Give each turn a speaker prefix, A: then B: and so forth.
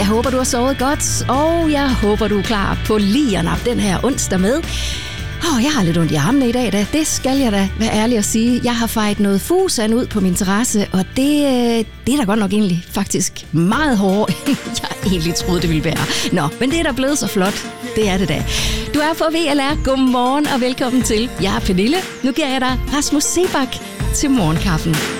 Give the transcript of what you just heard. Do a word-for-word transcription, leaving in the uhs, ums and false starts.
A: Jeg håber, du har sovet godt, og jeg håber, du er klar på lige at nappe den her onsdag med. Åh, oh, jeg har lidt ondt i armene i dag, da. Det skal jeg da være ærlig at sige. Jeg har fejret noget fusan ud på min terrasse, og det, det er da godt nok egentlig faktisk meget hårdere, end jeg egentlig troede, det ville være. Nå, men det er da blevet så flot. Det er det da. Du er på V L R. Godmorgen og velkommen til. Jeg er Pernille. Nu giver jeg dig Rasmus Seebach til morgenkaffen.